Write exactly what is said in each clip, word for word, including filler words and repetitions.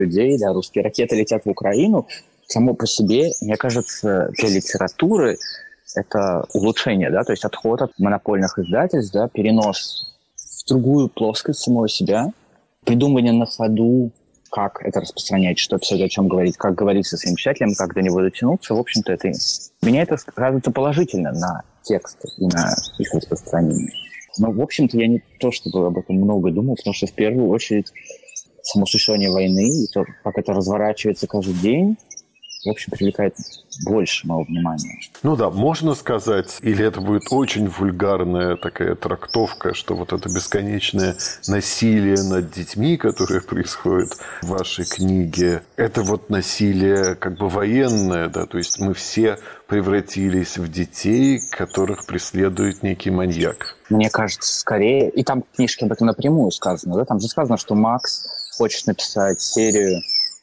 людей, да, русские ракеты летят в Украину, само по себе, мне кажется, для литературы это улучшение, да, то есть отход от монопольных издательств, да, перенос в другую плоскость самого себя, придумывание на ходу, как это распространять, что писать, о чем говорить, как говорить со своим читателем, как до него дотянуться, в общем-то, это меня это сказывается положительно на тексты и на их распространение. Но, в общем-то, я не то, чтобы об этом много думал, потому что в первую очередь само существование войны и то, как это разворачивается каждый день, в общем, привлекает больше моего внимания. Ну да, можно сказать, или это будет очень вульгарная такая трактовка, что вот это бесконечное насилие над детьми, которое происходит в вашей книге, это вот насилие как бы военное, да, то есть мы все превратились в детей, которых преследует некий маньяк. Мне кажется, скорее, и там в книжке об этом напрямую сказано, да, там же сказано, что Макс хочет написать серию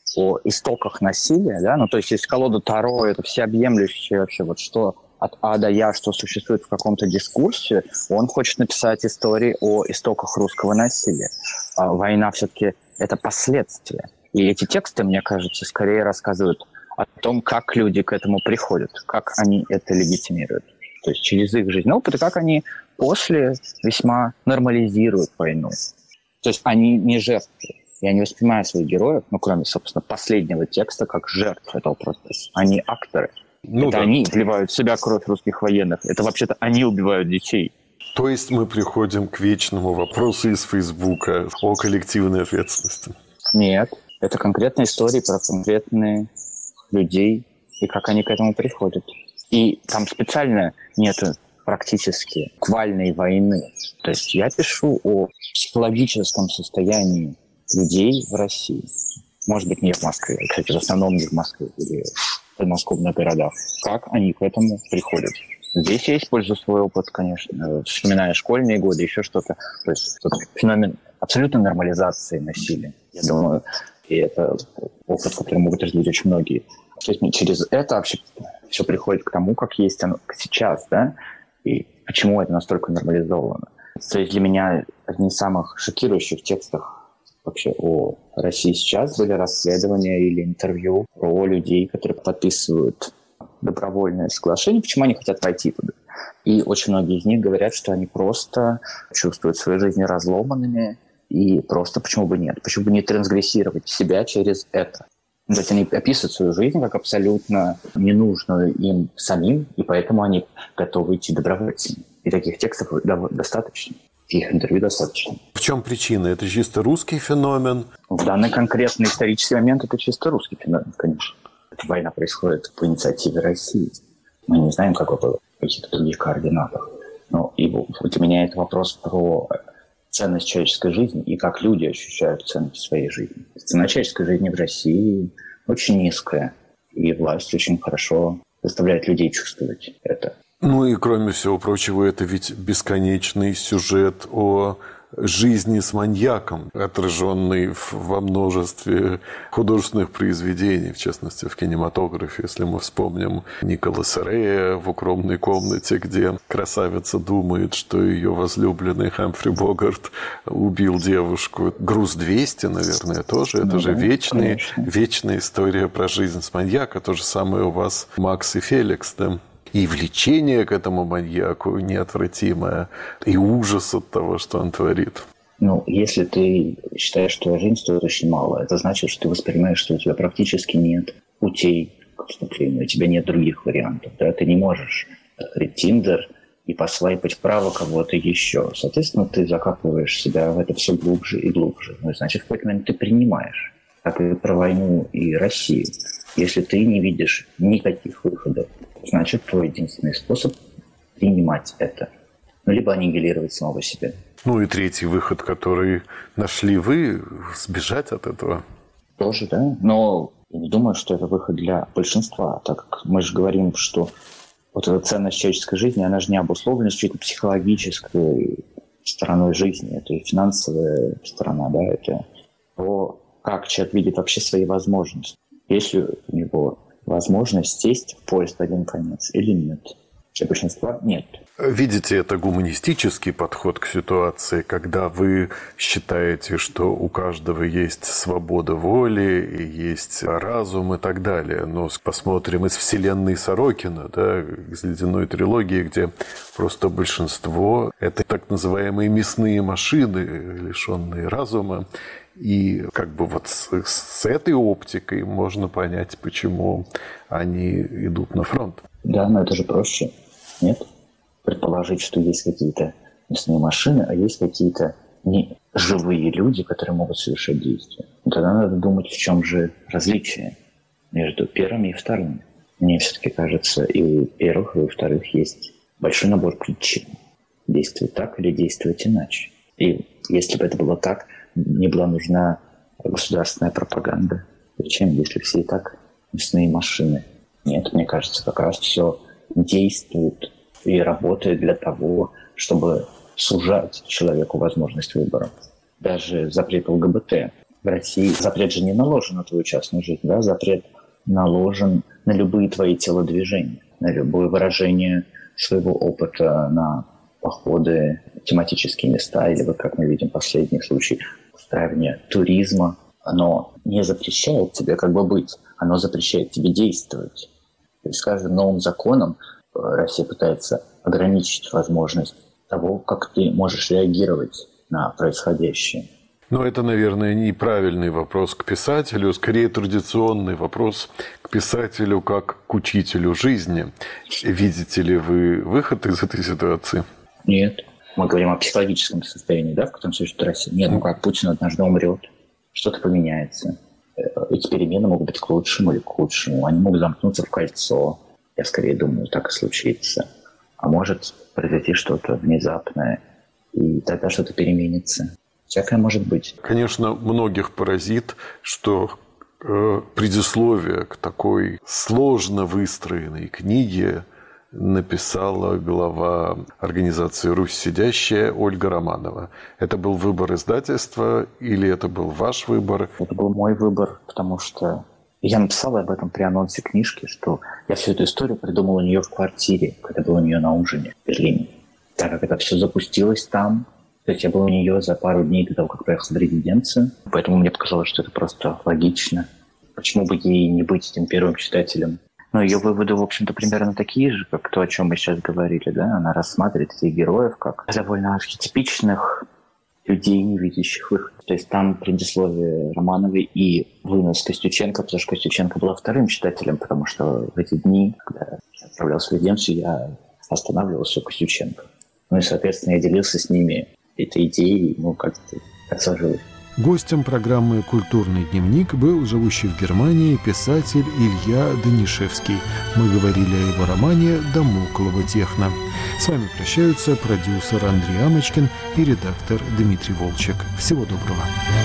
о истоках насилия, да, ну, то есть есть колода Таро, это всеобъемлющее вообще вот что от А до Я, что существует в каком-то дискурсе, он хочет написать истории о истоках русского насилия. А война все-таки это последствия. И эти тексты, мне кажется, скорее рассказывают о том, как люди к этому приходят, как они это легитимируют. То есть через их жизненный опыт, и как они после весьма нормализируют войну. То есть они не жертвы. Я не воспринимаю своих героев, ну, кроме, собственно, последнего текста, как жертв этого процесса. Они акторы. Ну, это да. Они вливают в себя кровь русских военных. Это вообще-то они убивают детей. То есть мы приходим к вечному вопросу из Фейсбука о коллективной ответственности? Нет. Это конкретные истории про конкретных людей и как они к этому приходят. И там специально нету практически квальной войны. То есть я пишу о психологическом состоянии людей в России. Может быть, не в Москве. Кстати, в основном не в Москве или в подмосковных городах. Как они к этому приходят? Здесь я использую свой опыт, конечно, вспоминая школьные годы, еще что-то. То есть феномен абсолютной нормализации насилия. Я думаю, и это опыт, который могут разделить очень многие. То есть через это вообще все приходит к тому, как есть оно сейчас, да, и почему это настолько нормализовано. То есть для меня одни из самых шокирующих текстов вообще о России сейчас были расследования или интервью про людей, которые подписывают добровольное соглашение, почему они хотят войти туда. И очень многие из них говорят, что они просто чувствуют свои жизни разломанными, и просто почему бы нет? Почему бы не трансгрессировать себя через это? То есть они описывают свою жизнь как абсолютно ненужную им самим, и поэтому они готовы идти добровольцами. И таких текстов достаточно. Их интервью достаточно. В чем причина? Это чисто русский феномен? В данный конкретный исторический момент это чисто русский феномен, конечно. Эта война происходит по инициативе России. Мы не знаем, как было в каких-то других координатах. Но и вот у меня это вопрос про ценность человеческой жизни и как люди ощущают ценность своей жизни. Цена человеческой жизни в России очень низкая. И власть очень хорошо заставляет людей чувствовать это. Ну и, кроме всего прочего, это ведь бесконечный сюжет о жизни с маньяком, отраженный во множестве художественных произведений, в частности, в кинематографе. Если мы вспомним Николаса Рея в «Укромной комнате», где красавица думает, что ее возлюбленный Хамфри Богарт убил девушку. «Груз двести», наверное, тоже. Это ну, же да, вечный, вечная история про жизнь с маньяком. То же самое у вас Макс и Феликс, да? И влечение к этому маньяку неотвратимое, и ужас от того, что он творит. Ну, если ты считаешь, что жизнь стоит очень мало, это значит, что ты воспринимаешь, что у тебя практически нет путей к вступлению, у тебя нет других вариантов. Да? Ты не можешь открыть Тиндер и посвайпать вправо кого-то еще. Соответственно, ты закапываешь себя в это все глубже и глубже. Ну, значит, в какой-то момент ты принимаешь, как и про войну и Россию. Если ты не видишь никаких выходов, значит, твой единственный способ принимать это. Ну, либо аннигилировать самого себя. Ну, и третий выход, который нашли вы, сбежать от этого. Тоже, да. Но я не думаю, что это выход для большинства, так как мы же говорим, что вот эта ценность человеческой жизни, она же не обусловлена чьей-то психологической стороной жизни. Это и финансовая сторона, да, это то, как человек видит вообще свои возможности. Есть ли у него возможность сесть в поезд в один конец или нет? Для большинства нет. Видите, это гуманистический подход к ситуации, когда вы считаете, что у каждого есть свобода воли, и есть разум и так далее. Но посмотрим из вселенной Сорокина, да, из «Ледяной трилогии», где просто большинство – это так называемые мясные машины, лишенные разума. И как бы вот с, с этой оптикой можно понять, почему они идут на фронт. Да, но это же проще. Нет? Предположить, что есть какие-то мясные машины, а есть какие-то не живые люди, которые могут совершать действия. Но тогда надо думать, в чем же различие между первым и вторым. Мне все-таки кажется, и у первых, и у вторых есть большой набор причин. Действовать так или действовать иначе. И если бы это было так, не была нужна государственная пропаганда. Зачем, если все и так мясные машины? Нет, мне кажется, как раз все действует и работает для того, чтобы сужать человеку возможность выбора. Даже запрет ЛГБТ. В России запрет же не наложен на твою частную жизнь, да? Запрет наложен на любые твои телодвижения, на любое выражение своего опыта, на походы, тематические места, или вот как мы видим последний случай устраивания туризма. Оно не запрещает тебе как бы быть, оно запрещает тебе действовать. То есть с каждым новым законом Россия пытается ограничить возможность того, как ты можешь реагировать на происходящее. Но это, наверное, неправильный вопрос к писателю, скорее традиционный вопрос к писателю как к учителю жизни. Видите ли вы выход из этой ситуации? Нет. Мы говорим о психологическом состоянии, да, в котором существует Россия. Нет, ну как, Путин однажды умрет, что-то поменяется. Эти перемены могут быть к лучшему или к худшему. Они могут замкнуться в кольцо. Я скорее думаю, так и случится. А может произойти что-то внезапное, и тогда что-то переменится. Всякое может быть. Конечно, многих поразит, что э, предисловие к такой сложно выстроенной книге написала глава организации «Русь сидящая» Ольга Романова. Это был выбор издательства или это был ваш выбор? Это был мой выбор, потому что я написал об этом при анонсе книжки, что я всю эту историю придумал у нее в квартире, когда был у нее на ужине в Берлине. Так как это все запустилось там, то есть я был у нее за пару дней до того, как поехал в резиденцию, поэтому мне показалось, что это просто логично. Почему бы ей не быть этим первым читателем? Но ее выводы, в общем-то, примерно такие же, как то, о чем мы сейчас говорили. Да? Она рассматривает этих героев как довольно архетипичных людей, не видящих выход. То есть там предисловие Романовой и вынос Костюченко, потому что Костюченко была вторым читателем, потому что в эти дни, когда я отправлялся в резиденцию, я останавливался у Костюченко. Ну и, соответственно, я делился с ними этой идеей, ну, как-то так сложилось. Гостем программы «Культурный дневник» был живущий в Германии писатель Илья Данишевский. Мы говорили о его романе «Дамоклова техно». С вами прощаются продюсер Андрей Амочкин и редактор Дмитрий Волчек. Всего доброго.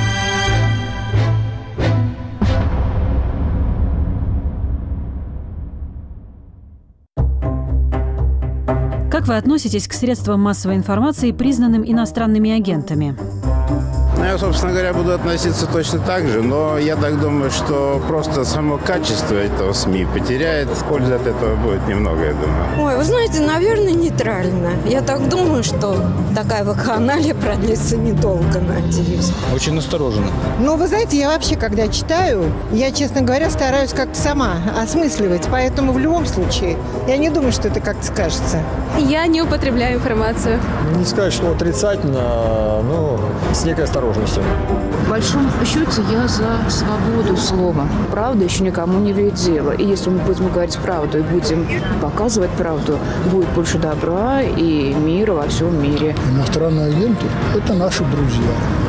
Как вы относитесь к средствам массовой информации, признанным иностранными агентами? Я, собственно говоря, буду относиться точно так же, но я так думаю, что просто само качество этого СМИ потеряет. Пользы от этого будет немного, я думаю. Ой, вы знаете, наверное, нейтрально. Я так думаю, что такая вакханалия продлится недолго, надеюсь. Очень настороженно. Ну, вы знаете, я вообще, когда читаю, я, честно говоря, стараюсь как-то сама осмысливать, поэтому в любом случае я не думаю, что это как-то скажется. Я не употребляю информацию. Не сказать, что отрицательно, но с некой осторожностью. В большом счете я за свободу слова. Правда еще никому не вредит дело. И если мы будем говорить правду и будем показывать правду, будет больше добра и мира во всем мире. Иностранные агенты – это наши друзья.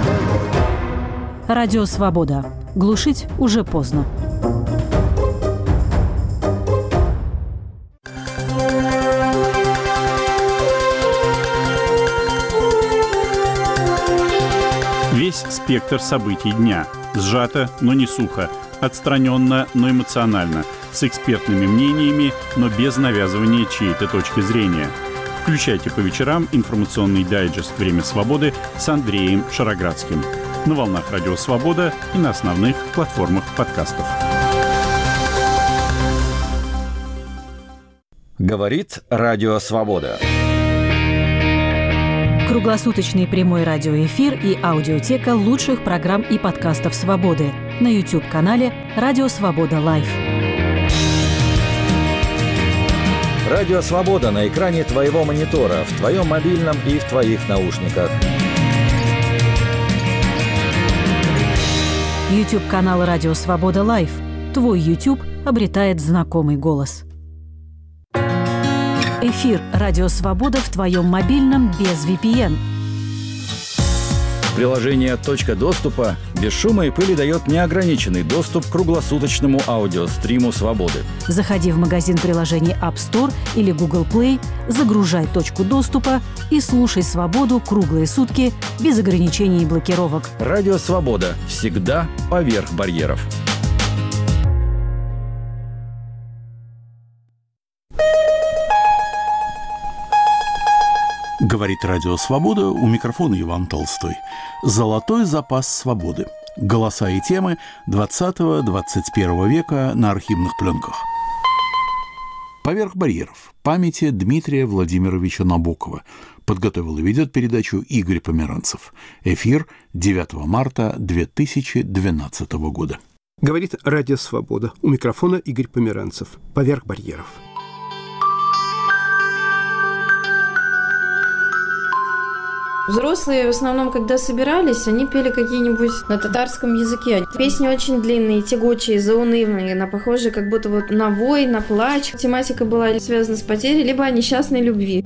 Радио «Свобода». Глушить уже поздно. Весь спектр событий дня. Сжато, но не сухо. Отстраненно, но эмоционально. С экспертными мнениями, но без навязывания чьей-то точки зрения. Включайте по вечерам информационный дайджест «Время свободы» с Андреем Шароградским. На волнах Радио Свобода и на основных платформах подкастов. Говорит Радио Свобода. Круглосуточный прямой радиоэфир и аудиотека лучших программ и подкастов «Свободы» на YouTube-канале «Радио Свобода Лайв». Радио Свобода на экране твоего монитора, в твоем мобильном и в твоих наушниках. YouTube-канал «Радио Свобода Лайв». Твой YouTube обретает знакомый голос. Эфир «Радио Свобода» в твоем мобильном без ви пи эн. Приложение «Точка доступа» без шума и пыли дает неограниченный доступ к круглосуточному аудиостриму «Свободы». Заходи в магазин приложений App Store или Google Play, загружай «Точку доступа» и слушай «Свободу» круглые сутки без ограничений и блокировок. Радио «Свобода» всегда поверх барьеров. Говорит Радио Свобода, у микрофона Иван Толстой. Золотой запас свободы. Голоса и темы двадцатого-двадцать первого века на архивных пленках. «Поверх барьеров. Памяти Дмитрия Владимировича Набокова». Подготовил и ведет передачу Игорь Померанцев. Эфир девятого марта две тысячи двенадцатого года. Говорит Радио Свобода. У микрофона Игорь Померанцев. «Поверх барьеров». Взрослые в основном, когда собирались, они пели какие-нибудь на татарском языке. Песни очень длинные, тягучие, заунывные, она похожа как будто вот на вой, на плач. Тематика была связана с потерей, либо о несчастной любви.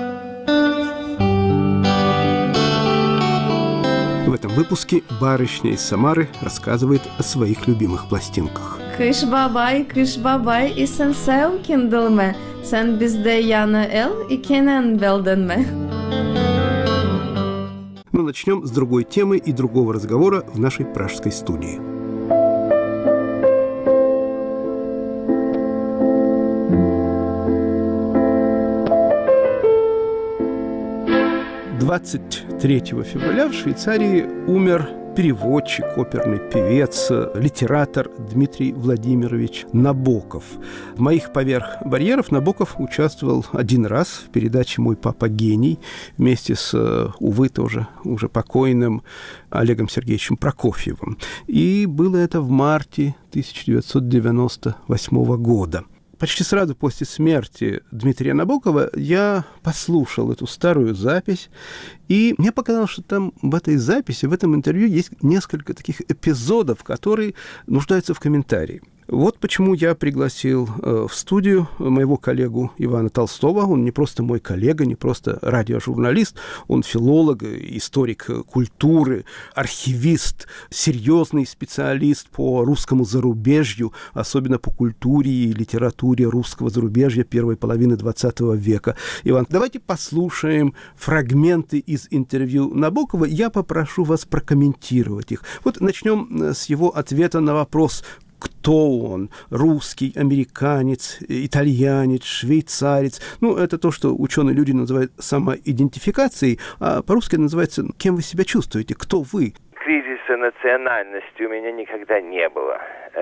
В этом выпуске барышня из Самары рассказывает о своих любимых пластинках. Кыш бабай, кыш бабай, и сенсеу киндалме, сен bizde яна эл и кенен велденме. Но начнем с другой темы и другого разговора в нашей пражской студии. двадцать третьего февраля в Швейцарии умер переводчик, оперный певец, литератор Дмитрий Владимирович Набоков. В «Моих поверх барьеров» Набоков участвовал один раз в передаче «Мой папа гений» вместе с, увы, тоже уже покойным Олегом Сергеевичем Прокофьевым. И было это в марте тысяча девятьсот девяносто восьмого года. Почти сразу после смерти Дмитрия Набокова я послушал эту старую запись, и мне показалось, что там в этой записи, в этом интервью есть несколько таких эпизодов, которые нуждаются в комментарии. Вот почему я пригласил э, в студию моего коллегу Ивана Толстого. Он не просто мой коллега, не просто радиожурналист, он филолог, историк культуры, архивист, серьезный специалист по русскому зарубежью, особенно по культуре и литературе русского зарубежья первой половины двадцатого века. Иван, давайте послушаем фрагменты из интервью Набокова. Я попрошу вас прокомментировать их. Вот начнем с его ответа на вопрос: кто он? Русский, американец, итальянец, швейцарец. Ну, это то, что ученые люди называют самоидентификацией, а по-русски называется «кем вы себя чувствуете? Кто вы?» Кризиса национальности у меня никогда не было.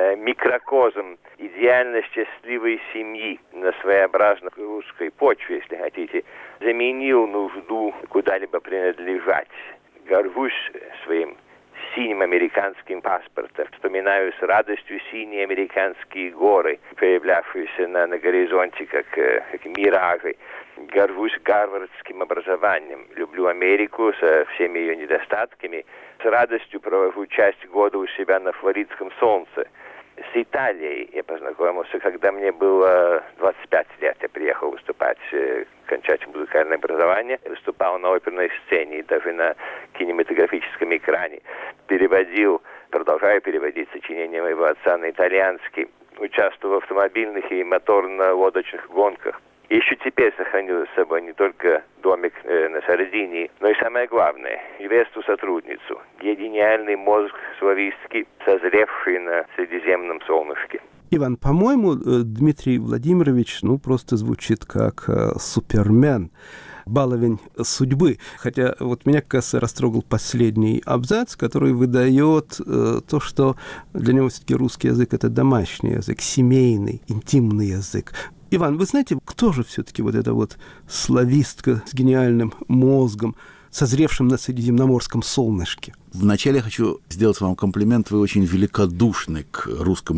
Микрокозм идеально счастливой семьи на своеобразной русской почве, если хотите, заменил нужду куда-либо принадлежать. Горжусь своим синим американским паспортом. Вспоминаю с радостью синие американские горы, появлявшиеся на, на горизонте, как, как миражи. Горжусь гарвардским образованием. Люблю Америку со всеми ее недостатками. С радостью провожу часть года у себя на флоридском солнце. С Италией я познакомился, когда мне было двадцать пять лет. Я приехал выступать, кончать музыкальное образование. Выступал на оперной сцене и даже на кинематографическом экране. Переводил, продолжаю переводить сочинения моего отца на итальянский. Участвовал в автомобильных и моторно-лодочных гонках. И еще теперь сохранил за собой не только домик э, на Сардинии, но и самое главное – невесту-сотрудницу, гениальный мозг славистский, созревший на Средиземном солнышке. Иван, по-моему, Дмитрий Владимирович, ну, просто звучит как э, супермен, баловень судьбы. Хотя вот меня, кажется, растрогал последний абзац, который выдает э, то, что для него все-таки русский язык – это домашний язык, семейный, интимный язык. Иван, вы знаете, кто же все-таки вот эта вот славистка с гениальным мозгом, созревшим на средиземноморском солнышке? Вначале я хочу сделать вам комплимент. Вы очень великодушны к русскому